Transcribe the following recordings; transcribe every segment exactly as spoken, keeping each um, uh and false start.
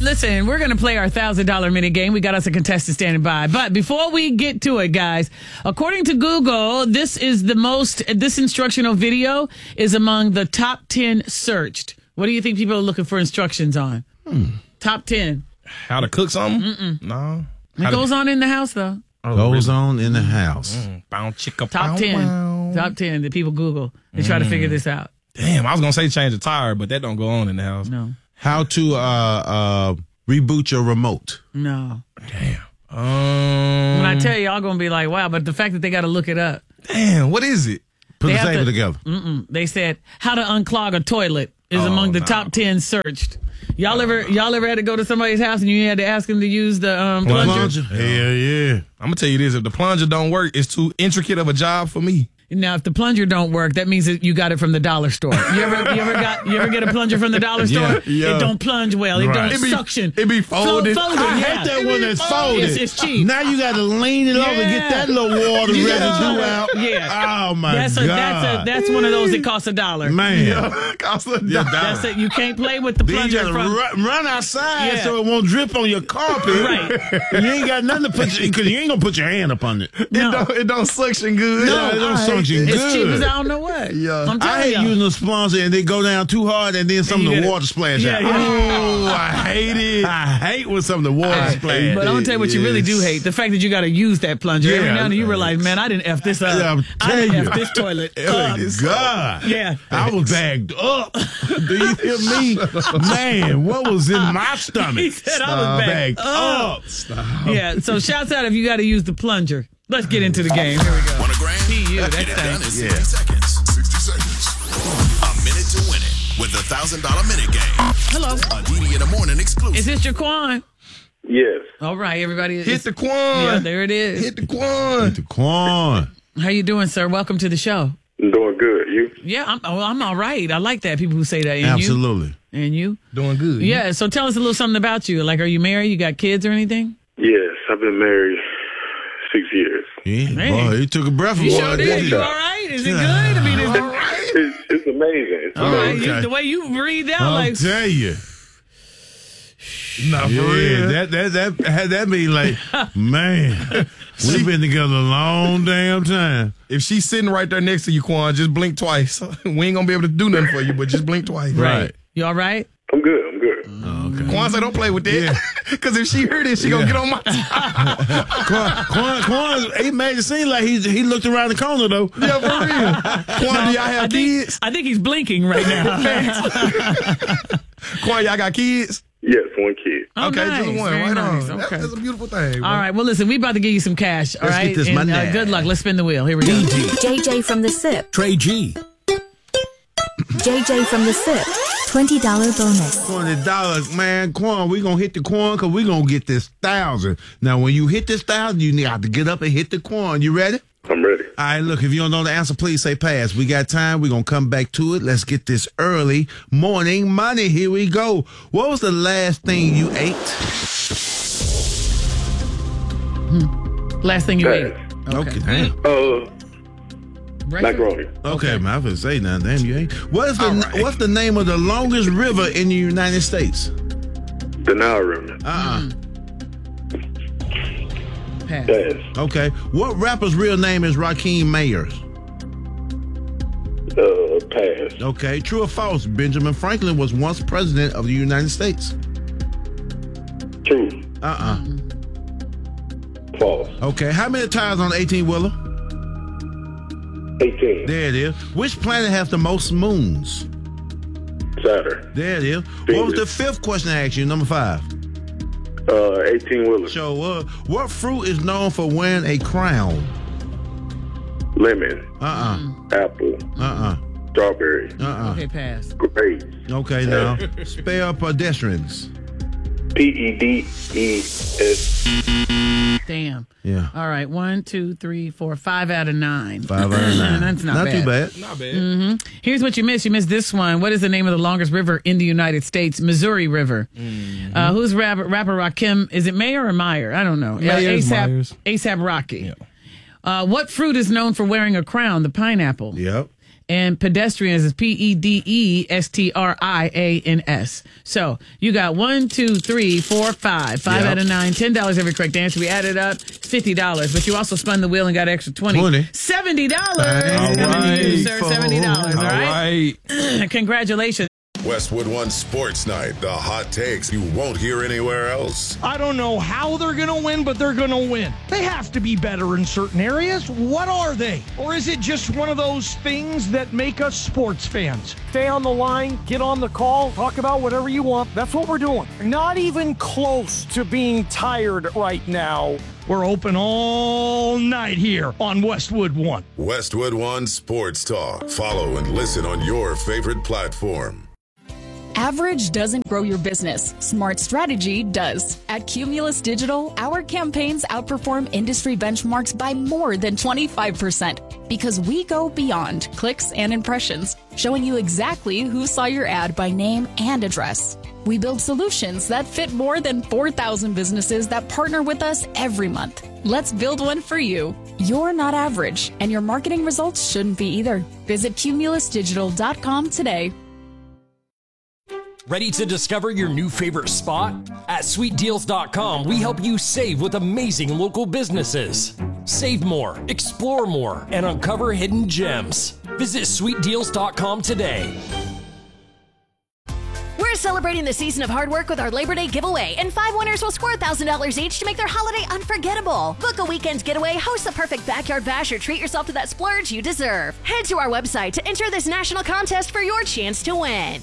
listen, we're going to play our one thousand dollars minute game. We got us a contestant standing by. But before we get to it, guys, according to Google, this is the most, this instructional video is among the top ten searched. What do you think people are looking for instructions on? Hmm. Top ten. How to cook something? Mm-mm. No. It goes to... on in the house, though. Oh, goes really? on in the house. Mm. Bow, chicka, top bow, ten. Bow. Top ten that people Google. They try mm. to figure this out. Damn, I was going to say change the tire, but that don't go on in the house. No. How to uh, uh, reboot your remote. No. Damn. Um, when I tell you, y'all going to be like, wow, but the fact that they got to look it up. Damn, what is it? Put the table together. Mm-mm. They said how to unclog a toilet is oh, among the no. top ten searched. Y'all ever y'all ever had to go to somebody's house and you had to ask them to use the um, plunger? plunger? Hell yeah. I'm going to tell you this. If the plunger don't work, it's too intricate of a job for me. Now, if the plunger don't work, that means that you got it from the dollar store. You ever, you ever got, you ever get a plunger from the dollar store? Yeah, yeah. It don't plunge well. It right. don't it be, suction. It be folded. Fo- folded I yeah. hate that one that's folded. It's, it's cheap. Now you got to lean it yeah. over and get that little water yeah. residue out. Yeah. Oh my that's god. A, that's a, that's one of those that costs a dollar. Man, yeah. costs a dollar. Yeah, that's it. You can't play with the plunger. You from run, run outside yeah. so it won't drip on your carpet. Right. You ain't got nothing to put because you ain't gonna put your hand up on it. No. It don't, it don't suction good. No, yeah, it don't suction good. It's cheap as I don't know what. Yeah. I'm I hate y'all. using a sponsor and they go down too hard and then some of the water splash yeah, out. Yeah. Oh, I hate it. I hate when some of the water splash. But I'm going to tell you what you really do hate. The fact that you got to use that plunger. Yeah, Every now and then you realize, man, I didn't F this up. Yeah, I didn't you. F this toilet Oh, up. God. Yeah. I was bagged up. Do you hear me? Man, what was in my stomach? He said Stop. I was bagged, bagged up. Stop. Yeah, so shouts out if you got to use the plunger. Let's get into the game. Here we go. Want a grand? P U, that's Get it done in sixty yeah. seconds. sixty seconds. A minute to win it with the one thousand dollars minute game. Hello. A D D in the morning exclusive. Is this Jaquan? Yes. All right, everybody. Hit the Quan. Yeah, there it is. Hit the Quan. Hit the Quan. How you doing, sir? Welcome to the show. I'm doing good. You? Yeah, I'm, oh, I'm all right. I like that. People who say that. And Absolutely. You? And you? Doing good. Yeah, so tell us a little something about you. Like, are you married? You got kids or anything? Yes, I've been married six years. Yeah, Man. boy, he took a breath. You boy, sure did. You all right? Is it good? I mean, is it all right? It's, it's amazing. It's All amazing. right. You, the way you breathe out, I'll like... tell you. Not for Yeah, real. that that that had that mean like, man, we've been together a long damn time. If she's sitting right there next to you, Quan, just blink twice. We ain't gonna be able to do nothing for you, but just blink twice. Right. You all right? I'm good. I'm good. Oh, okay. Quan said, don't play with that. Because if she heard it, she gonna Yeah. get on my time. Quan, Quan, Quan, he made it seem like he he looked around the corner though. Yeah, for real. Quan, do y'all have I think, kids? I think he's blinking right now. Quan, y'all got kids? Yes, one kid. Oh, okay, nice. just one. Very Right nice. on. Okay. That, that's a beautiful thing. All right. Well, listen, we about to give you some cash. All Let's right. get this and, money. uh, good luck. Let's spin the wheel. Here we go. J J from the S I P. Trey G. J J from the S I P. twenty dollars bonus. Twenty dollars, man. Quan, we gonna hit the Quan because we gonna get this thousand. Now, when you hit this thousand, you have to get up and hit the Quan. You ready? I'm ready. All right, look, if you don't know the answer, please say pass. We got time. We're going to come back to it. Let's get this early morning money. Here we go. What was the last thing you ate? Hmm. Last thing you Pass. ate. Okay, damn. Uh, Right. macaroni. Okay, man, I was going to say nothing. Damn, you ain't. What is the, right. What's the name of the longest river in the United States? The Nile River. Uh-uh. Pass. Pass. Okay. What rapper's real name is Rakim Mayers? Uh, pass. Okay. True or false? Benjamin Franklin was once president of the United States. True. Uh-uh. False. Okay. How many tires on the eighteen-wheeler? eighteen. There it is. Which planet has the most moons? Saturn. There it is. What was the fifth question I asked you? Number five. Uh, eighteen wheeler. So, uh, what fruit is known for wearing a crown? Lemon. Uh-uh. Apple. Uh-uh. Strawberry. Uh-uh. Okay, pass. Grapes. Okay, now. Spell pedestrians. P E D E S. Damn. Yeah. All right. One, two, three, four, five out of nine. Five out of nine. That's not, not bad. too bad. Not bad. Mm-hmm. Here's what you missed. You missed this one. What is the name of the longest river in the United States? Missouri River. Mm-hmm. Uh, who's rapper, rapper Rakim? Is it Mayer or Meyer? I don't know. Mayers, ASAP, Myers. ASAP Rocky. Yeah. Uh, what fruit is known for wearing a crown? The pineapple. Yep. And pedestrians is P E D E S T R I A N S. So you got one, two, three, four, five. Five Yep. out of nine. ten dollars every correct answer. We added up. It's fifty dollars. But you also spun the wheel and got an extra twenty. twenty. seventy dollars. All Coming to you, right, sir. seventy dollars. All All right. right. Congratulations. Westwood One Sports Night. The hot takes you won't hear anywhere else. I don't know how they're going to win, but they're going to win. They have to be better in certain areas. What are they? Or is it just one of those things that make us sports fans? Stay on the line, get on the call, talk about whatever you want. That's what we're doing. Not even close to being tired right now. We're open all night here on Westwood One. Westwood One Sports Talk. Follow and listen on your favorite platform. Average doesn't grow your business. Smart strategy does. At Cumulus Digital, our campaigns outperform industry benchmarks by more than twenty-five percent because we go beyond clicks and impressions, showing you exactly who saw your ad by name and address. We build solutions that fit more than four thousand businesses that partner with us every month. Let's build one for you. You're not average, and your marketing results shouldn't be either. Visit cumulus digital dot com today. Ready to discover your new favorite spot? At sweet deals dot com, we help you save with amazing local businesses. Save more, explore more, and uncover hidden gems. Visit sweet deals dot com today. We're celebrating the season of hard work with our Labor Day giveaway, and five winners will score one thousand dollars each to make their holiday unforgettable. Book a weekend getaway, host the perfect backyard bash, or treat yourself to that splurge you deserve. Head to our website to enter this national contest for your chance to win.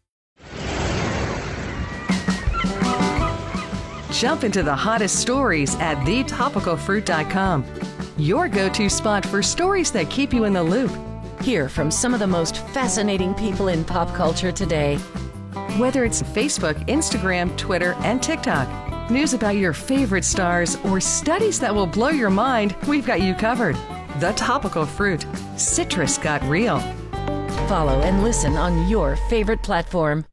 Jump into the hottest stories at the topical fruit dot com. Your go-to spot for stories that keep you in the loop. Hear from some of the most fascinating people in pop culture today. Whether it's Facebook, Instagram, Twitter, and TikTok, news about your favorite stars, or studies that will blow your mind, we've got you covered. The Topical Fruit. Citrus got real. Follow and listen on your favorite platform.